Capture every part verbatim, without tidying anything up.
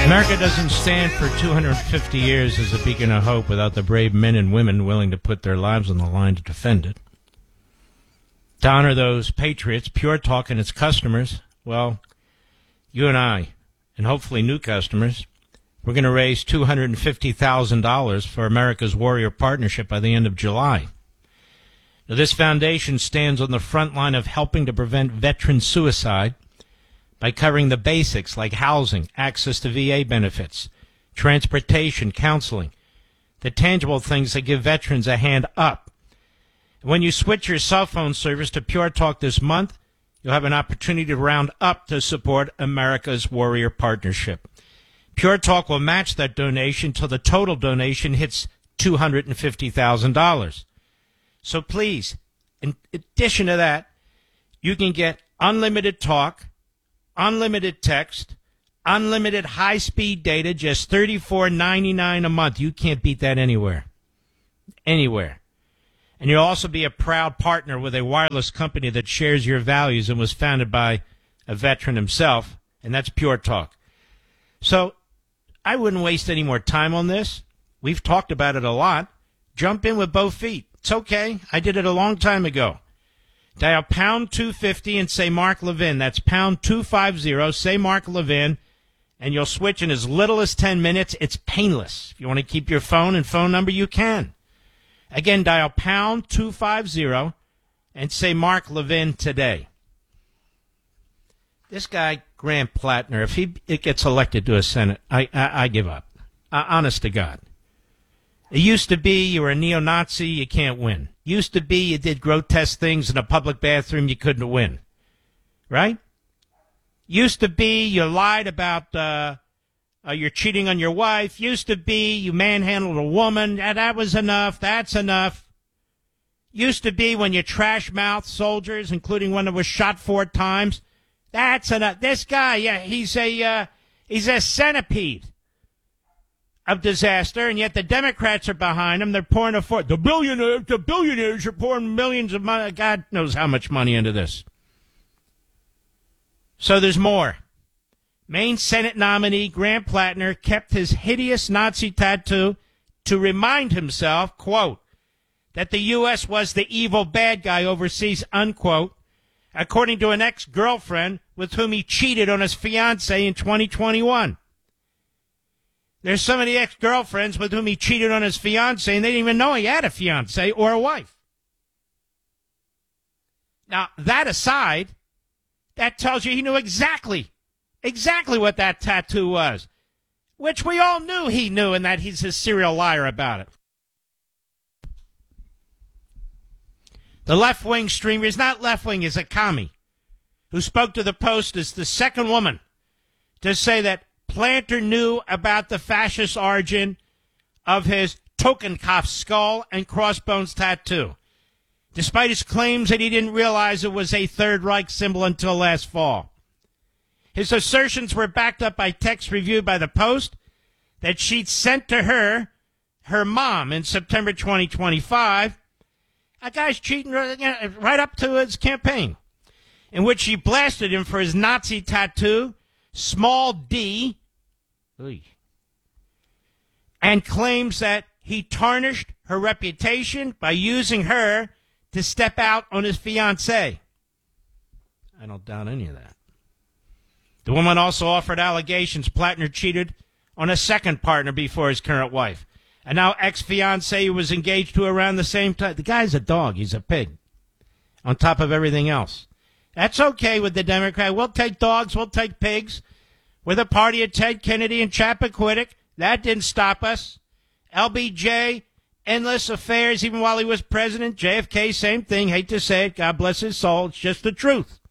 America doesn't stand for two hundred fifty years as a beacon of hope without the brave men and women willing to put their lives on the line to defend it. To honor those patriots, Pure Talk and its customers, well, you and I, and hopefully new customers, we're going to raise two hundred fifty thousand dollars for America's Warrior Partnership by the end of July. Now, this foundation stands on the front line of helping to prevent veteran suicide by covering the basics like housing, access to V A benefits, transportation, counseling, the tangible things that give veterans a hand up. When you switch your cell phone service to Pure Talk this month, you'll have an opportunity to round up to support America's Warrior Partnership. Pure Talk will match that donation till the total donation hits two hundred fifty thousand dollars. So please, in addition to that, you can get unlimited talk, unlimited text, unlimited high-speed data, just thirty-four ninety-nine a month. You can't beat that anywhere. Anywhere. And you'll also be a proud partner with a wireless company that shares your values and was founded by a veteran himself, and that's Pure Talk. So I wouldn't waste any more time on this. We've talked about it a lot. Jump in with both feet. It's okay. I did it a long time ago. Dial pound two fifty and say Mark Levin. That's pound two fifty, say Mark Levin, and you'll switch in as little as ten minutes. It's painless. If you want to keep your phone and phone number, you can. Again, dial pound two fifty and say Mark Levin today. This guy, Grant Plattner, if he gets elected to a Senate, I, I, I give up. Uh, honest to God. It used to be you were a neo-Nazi, you can't win. Used to be you did grotesque things in a public bathroom, you couldn't win. Right? Used to be you lied about uh, uh, you're cheating on your wife. Used to be you manhandled a woman. Yeah, that was enough. That's enough. Used to be when you trash-mouthed soldiers, including one that was shot four times. That's enough. This guy, yeah, he's a uh, he's a centipede of disaster, and yet the Democrats are behind him. They're pouring a for the billionaires, the billionaires are pouring millions of money. God knows how much money into this. So there's more. Maine Senate nominee Grant Plattner kept his hideous Nazi tattoo to remind himself, quote, that the U S was the evil bad guy overseas, unquote, according to an ex-girlfriend with whom he cheated on his fiancée in twenty twenty-one. There's so many ex-girlfriends with whom he cheated on his fiancée, and they didn't even know he had a fiancée or a wife. Now, that aside, that tells you he knew exactly, exactly what that tattoo was, which we all knew he knew, and that he's a serial liar about it. The left-wing streamer is not left-wing, he's a commie, who spoke to the Post as the second woman to say that Planter knew about the fascist origin of his Totenkopf skull and crossbones tattoo, despite his claims that he didn't realize it was a Third Reich symbol until last fall. His assertions were backed up by texts reviewed by the Post that she'd sent to her, her mom, in September twenty twenty-five. A guy's cheating right up to his campaign, in which she blasted him for his Nazi tattoo, small d, and claims that he tarnished her reputation by using her to step out on his fiancée. I don't doubt any of that. The woman also offered allegations Plattner cheated on a second partner before his current wife, and now ex-fiancée who was engaged to around the same time. The guy's a dog. He's a pig, on top of everything else. That's okay with the Democrat. We'll take dogs. We'll take pigs. We're the party of Ted Kennedy and Chappaquiddick. That didn't stop us. L B J, endless affairs, even while he was president. J F K, same thing. Hate to say it. God bless his soul. It's just the truth.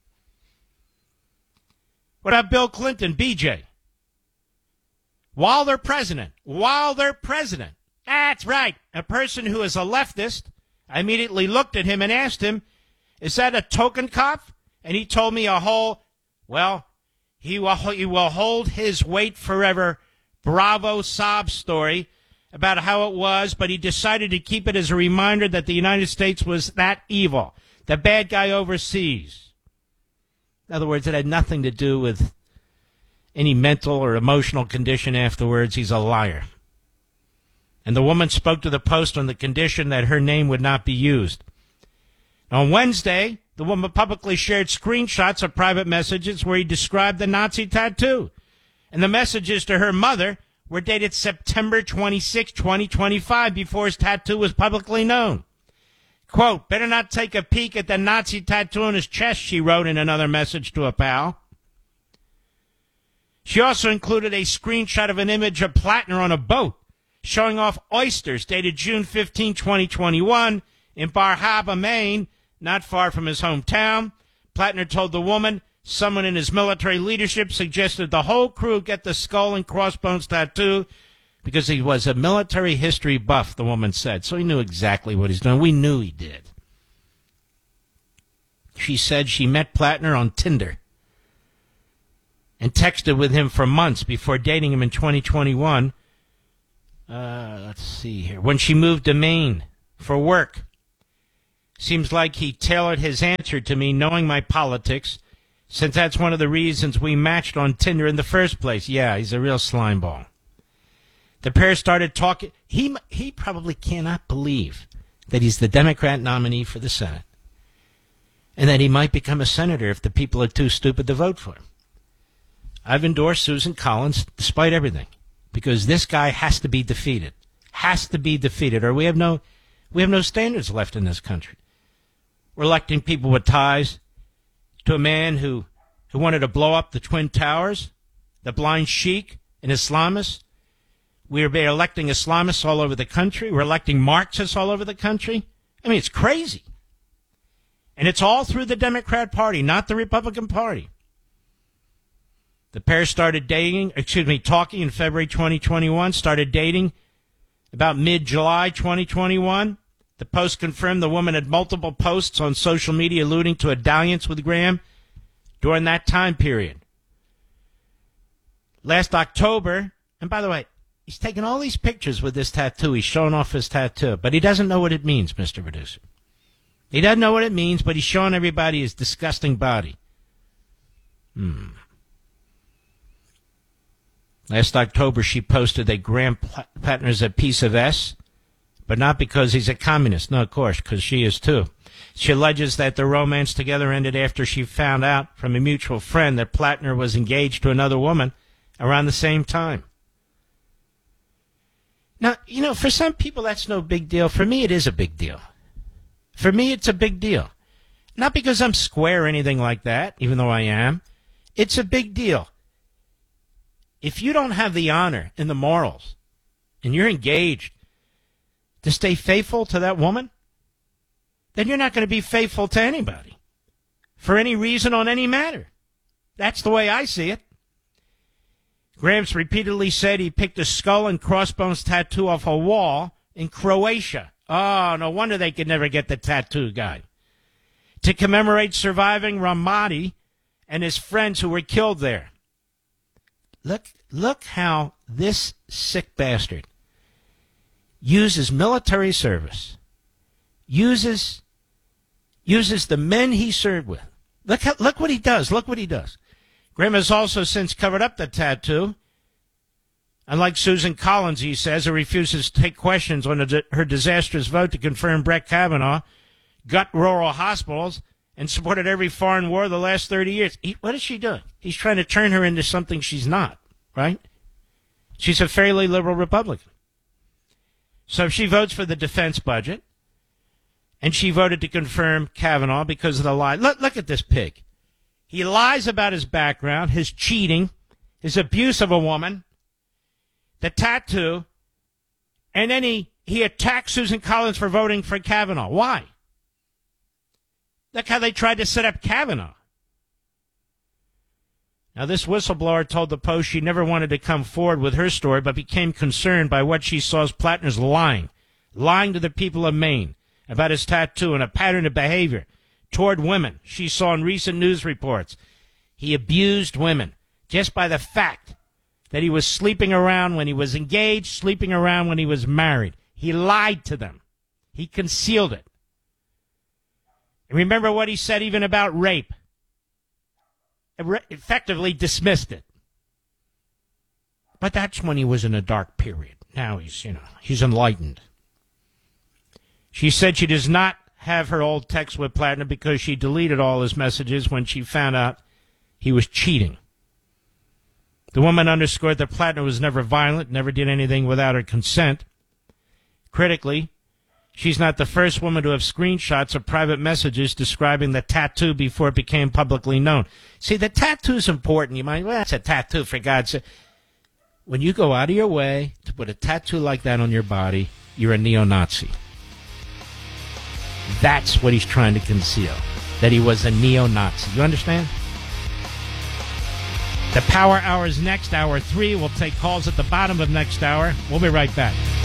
What about Bill Clinton, B J? While they're president, while they're president. That's right. A person who is a leftist, I immediately looked at him and asked him, is that a Totenkopf? And he told me a whole, well, he will, he will hold his weight forever, bravo sob story about how it was, but he decided to keep it as a reminder that the United States was that evil, the bad guy overseas. In other words, it had nothing to do with any mental or emotional condition afterwards, he's a liar. And the woman spoke to the Post on the condition that her name would not be used. On Wednesday, the woman publicly shared screenshots of private messages where he described the Nazi tattoo. And the messages to her mother were dated September twenty-sixth, twenty twenty-five, before his tattoo was publicly known. Quote, better not take a peek at the Nazi tattoo on his chest, she wrote in another message to a pal. She also included a screenshot of an image of Plattner on a boat showing off oysters dated June fifteenth, twenty twenty-one in Bar Harbor, Maine, not far from his hometown. Plattner told the woman someone in his military leadership suggested the whole crew get the skull and crossbones tattoo because he was a military history buff, the woman said. So he knew exactly what he's doing. We knew he did. She said she met Plattner on Tinder and texted with him for months before dating him in twenty twenty-one. Uh, let's see here. When she moved to Maine for work. Seems like he tailored his answer to me knowing my politics, since that's one of the reasons we matched on Tinder in the first place. Yeah, he's a real slimeball. The pair started talking. He, he probably cannot believe that he's the Democrat nominee for the Senate and that he might become a senator if the people are too stupid to vote for him. I've endorsed Susan Collins despite everything because this guy has to be defeated. Has to be defeated, or we have no, we have no standards left in this country. We're electing people with ties to a man who, who wanted to blow up the Twin Towers, the blind sheik, and Islamists. We're electing Islamists all over the country. We're electing Marxists all over the country. I mean, it's crazy. And it's all through the Democrat Party, not the Republican Party. The pair started dating, excuse me, talking in February twenty twenty-one, started dating about mid-July twenty twenty-one. The Post confirmed the woman had multiple posts on social media alluding to a dalliance with Graham during that time period. Last October, and by the way, he's taking all these pictures with this tattoo. He's showing off his tattoo, but he doesn't know what it means, Mister Producer. He doesn't know what it means, but he's showing everybody his disgusting body. Hmm. Last October, she posted that Graham Plattner's a piece of S, but not because he's a communist. No, of course, because she is too. She alleges that their romance together ended after she found out from a mutual friend that Plattner was engaged to another woman around the same time. Now, you know, for some people that's no big deal. For me, it is a big deal. For me, it's a big deal. Not because I'm square or anything like that, even though I am. It's a big deal. If you don't have the honor and the morals, and you're engaged to stay faithful to that woman, then you're not going to be faithful to anybody for any reason on any matter. That's the way I see it. Graham's repeatedly said he picked a skull and crossbones tattoo off a wall in Croatia. Oh, no wonder they could never get the tattoo guy. To commemorate surviving Ramadi and his friends who were killed there. Look, look how this sick bastard uses military service, uses, uses the men he served with. Look, how, look what he does. Look what he does. Graham has also since covered up the tattoo. Unlike Susan Collins, he says, who refuses to take questions on her disastrous vote to confirm Brett Kavanaugh, gut rural hospitals, and supported every foreign war the last thirty years. He, what is she doing? He's trying to turn her into something she's not, right? She's a fairly liberal Republican. So if she votes for the defense budget, and she voted to confirm Kavanaugh because of the lie. Look, look at this pig. He lies about his background, his cheating, his abuse of a woman, the tattoo, and then he, he attacks Susan Collins for voting for Kavanaugh. Why? Look how they tried to set up Kavanaugh. Now, this whistleblower told the Post she never wanted to come forward with her story, but became concerned by what she saw as Plattner's lying, lying to the people of Maine about his tattoo and a pattern of behavior toward women she saw in recent news reports. He abused women just by the fact that he was sleeping around when he was engaged, sleeping around when he was married. He lied to them. He concealed it. And remember what he said even about rape. Effectively dismissed it. But that's when he was in a dark period. Now he's, you know, he's enlightened. She said she does not have her old text with Platinum because she deleted all his messages when she found out he was cheating. The woman underscored that Platinum was never violent, never did anything without her consent. Critically, she's not the first woman to have screenshots of private messages describing the tattoo before it became publicly known. See, the tattoo's important. You might, well, that's a tattoo, for God's sake. When you go out of your way to put a tattoo like that on your body, you're a neo-Nazi. That's what he's trying to conceal, that he was a neo-Nazi. You understand? The Power Hour is next. Hour three. We'll take calls at the bottom of next hour. We'll be right back.